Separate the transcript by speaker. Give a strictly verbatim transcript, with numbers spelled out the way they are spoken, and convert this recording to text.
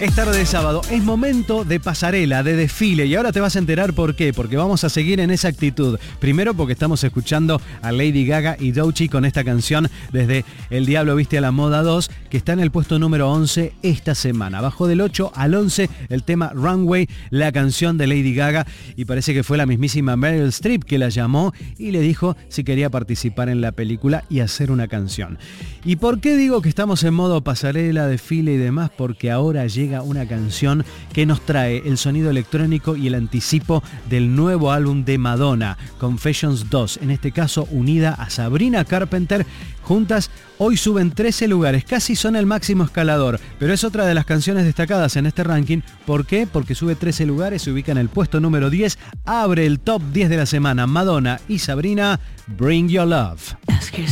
Speaker 1: Es tarde de sábado, es momento de pasarela, de desfile, y ahora te vas a enterar por qué, porque vamos a seguir en esa actitud. Primero porque estamos escuchando a Lady Gaga y Doechii con esta canción desde El Diablo Viste a la Moda dos, que está en el puesto número once esta semana. Bajó del ocho al once el tema Runway, la canción de Lady Gaga, y parece que fue la mismísima Meryl Streep que la llamó y le dijo si quería participar en la película y hacer una canción. ¿Y por qué digo que estamos en modo pasarela, desfile y demás? Porque ahora llega una canción que nos trae el sonido electrónico y el anticipo del nuevo álbum de Madonna, Confessions dos, en este caso unida a Sabrina Carpenter. Juntas hoy suben trece lugares, casi son el máximo escalador, pero es otra de las canciones destacadas en este ranking. ¿Por qué? Porque sube trece lugares, se ubica en el puesto número diez, abre el top diez de la semana. Madonna y Sabrina, Bring Your Love.